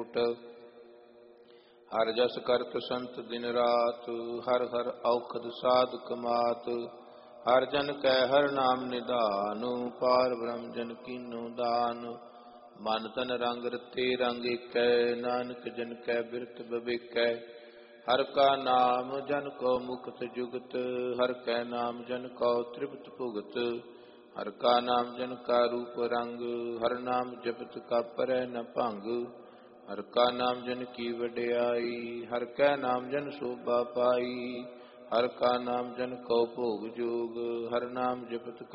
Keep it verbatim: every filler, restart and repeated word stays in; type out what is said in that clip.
ਹਰ ਜਸ ਕਰਤ ਸੰਤ ਦਿਨ ਰਾਤ, ਹਰ ਹਰ ਔਖਦ ਸਾਧ ਕਮਾਤ। ਹਰ ਜਨ ਕੈ ਹਰ ਨਾਮ ਨਿਧਾਨ, ਪਾਰ ਬ੍ਰਹਮ ਜਨ ਕੀਨੋ ਦਾਨ। ਮਨ ਤਨ ਰੰਗ ਰਤੇ ਰੰਗ ਏਕੈ, ਨਾਨਕ ਜਨ ਕੈ ਬਿਰਤ ਬਵੇਕੈ। ਹਰ ਕਾ ਨਾਮ ਜਨ ਕੋ ਮੁਕਤ ਜੁਗਤ, ਹਰ ਕੈ ਨਾਮ ਜਨ ਕੋ ਤ੍ਰਿਪਤ ਭੁਗਤ। ਹਰ ਕਾ ਨਾਮ ਜਨ ਕਾ ਰੂਪ ਰੰਗ, ਹਰ ਨਾਮ ਜਪਤ ਕਾ ਪਰੈ ਨ ਭੰਗ। ਹਰ ਕਾ ਨਾਮ ਜਨ ਕੀ ਵਡਿਆਈ, ਹਰ ਕੈ ਨਾਮ ਜਨ ਸੋਭਾ ਪਾਈ। ਹਰ ਕਾ ਨਾਮ ਜਨ ਕੋ ਭੋਗ ਜੋਗ, ਹਰ ਨਾਮ ਜਪਤ